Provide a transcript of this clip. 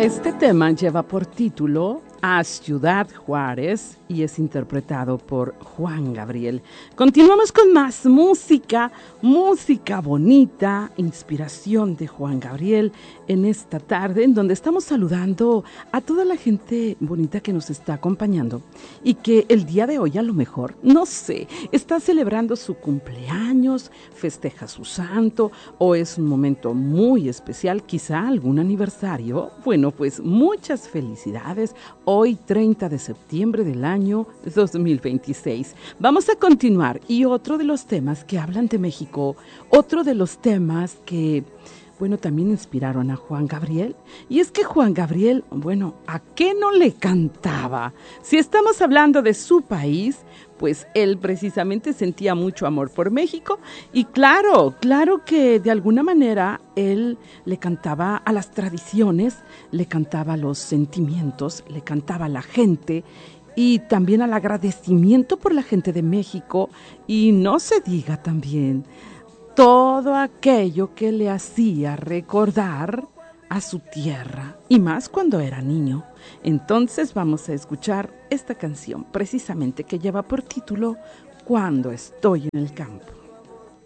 Este tema lleva por título A Ciudad Juárez y es interpretado por Juan Gabriel. Continuamos con más música bonita, inspiración de Juan Gabriel en esta tarde en donde estamos saludando a toda la gente bonita que nos está acompañando y que el día de hoy a lo mejor, no sé, está celebrando su cumpleaños, festeja su santo o es un momento muy especial, quizá algún aniversario. Bueno, pues muchas felicidades. Hoy 30 de septiembre del año 2026. Vamos a continuar y otro de los temas que hablan de México, otro de los temas que, bueno, también inspiraron a Juan Gabriel. Y es que Juan Gabriel, bueno, ¿a qué no le cantaba? Si estamos hablando de su país, pues él precisamente sentía mucho amor por México y claro que de alguna manera él le cantaba a las tradiciones, le cantaba a los sentimientos, le cantaba a la gente y también al agradecimiento por la gente de México y no se diga también todo aquello que le hacía recordar a su tierra, y más cuando era niño. Entonces vamos a escuchar esta canción, precisamente que lleva por título Cuando estoy en el campo.